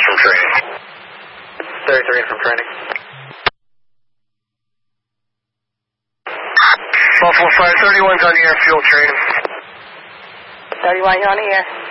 from training. 33 in from training. Buffalo 531's on the air, fuel training. 31, you're on the air.